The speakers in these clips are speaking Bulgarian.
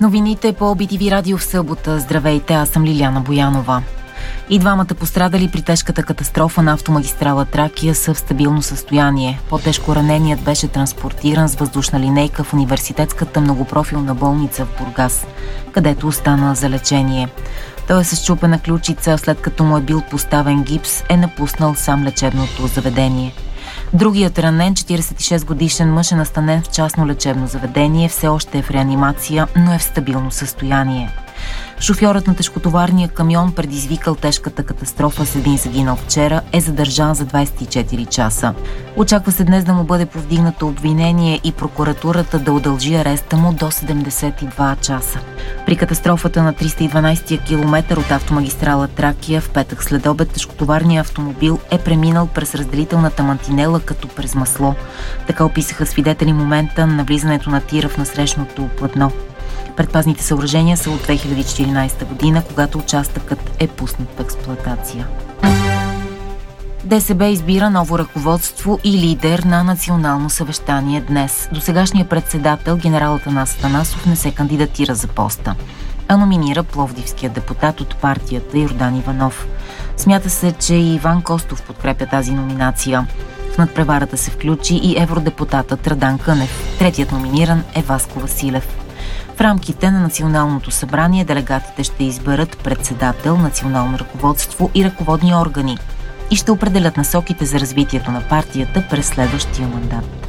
Новините по BTV Радио в събота. Здравейте, аз съм Лиляна Боянова. И двамата пострадали при тежката катастрофа на автомагистрала Тракия са в стабилно състояние. По-тежко раненият беше транспортиран с въздушна линейка в университетската многопрофилна болница в Бургас, където остана за лечение. Той е с счупена ключица, след като му е бил поставен гипс, е напуснал сам лечебното заведение. Другият ранен, 46-годишен мъж, е настанен в частно лечебно заведение, все още е в реанимация, но е в стабилно състояние. Шофьорът на тежкотоварния камион, предизвикал тежката катастрофа с един загинал вчера, е задържан за 24 часа. Очаква се днес да му бъде повдигнато обвинение и прокуратурата да удължи ареста му до 72 часа. При катастрофата на 312-я километър от автомагистрала Тракия в петък следобед тежкотоварният автомобил е преминал през разделителната мантинела като през масло. Така описаха свидетели момента на навлизането на тира в насрещното платно. Предпазните съоръжения са от 2014 година, когато участъкът е пуснат в експлоатация. ДСБ избира ново ръководство и лидер на национално съвещание днес. Досегашният председател, генерал Атанас Атанасов, не се кандидатира за поста, а номинира пловдивския депутат от партията Йордан Иванов. Смята се, че и Иван Костов подкрепя тази номинация. В надпреварата се включи и евродепутатът Радан Кънев. Третият номиниран е Васко Василев. В рамките на Националното събрание делегатите ще изберат председател, национално ръководство и ръководни органи и ще определят насоките за развитието на партията през следващия мандат.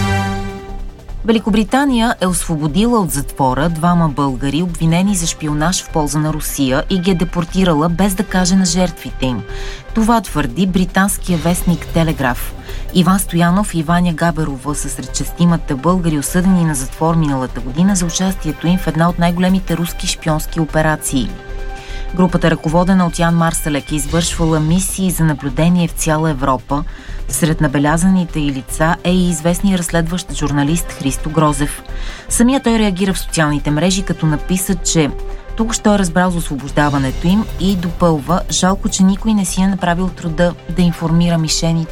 Великобритания е освободила от затвора двама българи, обвинени за шпионаж в полза на Русия, и ги е депортирала без да каже на жертвите им. Това твърди британския вестник Телеграф. Иван Стоянов и Ваня Габерова са сред шестимата българи, осъдени на затвор миналата година за участието им в една от най-големите руски шпионски операции. Групата, ръководена от Ян Марсалек, е извършвала мисии за наблюдение в цяла Европа. Сред набелязаните й лица е и известният разследващ журналист Христо Грозев. Самия той реагира в социалните мрежи, като написа, че тук ще е разбрал за освобождаването им, и допълва: жалко, че никой не си е направил труда да информира мишените.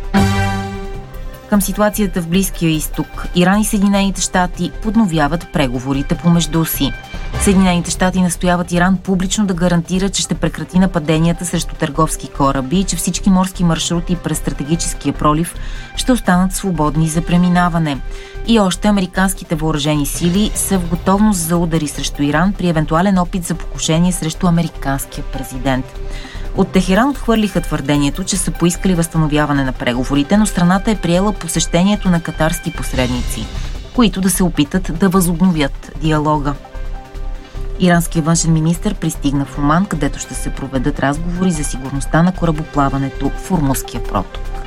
Към ситуацията в Близкия изток, Иран и Съединените щати подновяват преговорите помежду си. Съединените щати настояват Иран публично да гарантира, че ще прекрати нападенията срещу търговски кораби и че всички морски маршрути през стратегическия пролив ще останат свободни за преминаване. И още, американските въоръжени сили са в готовност за удари срещу Иран при евентуален опит за покушение срещу американския президент. От Техеран отхвърлиха твърдението, че са поискали възстановяване на преговорите, но страната е приела посещението на катарски посредници, които да се опитат да възобновят диалога. Иранският външен министър пристигна в Оман, където ще се проведат разговори за сигурността на корабоплаването в Ормузския проток.